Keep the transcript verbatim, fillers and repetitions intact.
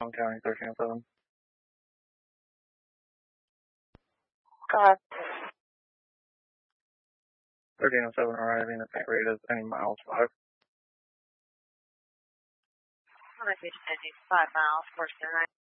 Long County thirteen oh seven. Uh, thirteen oh seven arriving at that rate is any miles five. I'm going to five miles, four seven nine.